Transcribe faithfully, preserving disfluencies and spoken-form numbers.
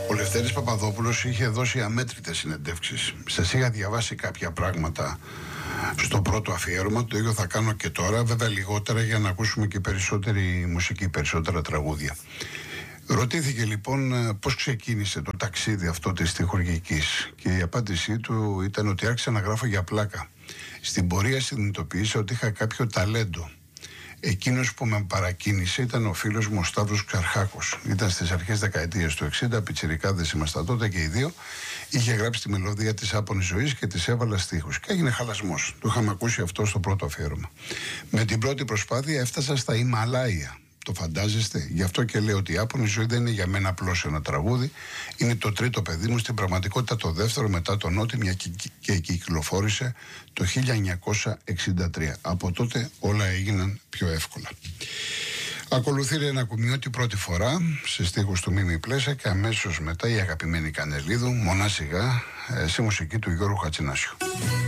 Ο Λευτέρης Παπαδόπουλος είχε δώσει αμέτρητες συνεντεύξεις. Σας είχα διαβάσει κάποια πράγματα στο πρώτο αφιέρωμα, το ίδιο θα κάνω και τώρα, βέβαια λιγότερα για να ακούσουμε και περισσότερη μουσική, περισσότερα τραγούδια. Ρωτήθηκε λοιπόν πώς ξεκίνησε το ταξίδι αυτό της στιχουργικής και η απάντησή του ήταν ότι άρχισα να γράφω για πλάκα. Στην πορεία συνειδητοποίησα ότι είχα κάποιο ταλέντο. Εκείνος που με παρακίνησε ήταν ο φίλος μου ο Σταύρος Ξαρχάκος. Ήταν στις αρχές δεκαετίες του εξήντα, πιτσιρικάδες ήμασταν τότε και οι δύο. Είχε γράψει τη μελωδία της Άπωνης Ζωής και της έβαλα στίχους. Και έγινε χαλασμός. Το είχαμε ακούσει αυτό στο πρώτο αφιέρωμα. Με την πρώτη προσπάθεια έφτασα στα Ιμαλάια. Το φαντάζεστε? Γι' αυτό και λέω ότι η Άπωνη Ζωή δεν είναι για μένα απλώς ένα τραγούδι. Είναι το τρίτο παιδί μου, στην πραγματικότητα το δεύτερο μετά τον Νότι, μια και κυκλοφόρησε το χίλια εννιακόσια εξήντα τρία. Από τότε όλα έγιναν πιο εύκολα. Ακολουθεί ένα κουμιώτη πρώτη φορά σε στίχους του Μίμη Πλέσα και αμέσως μετά η αγαπημένη Κανελίδου, Μονά Σιγά, σε μουσική του Γιώργου Χατζηνάσιου.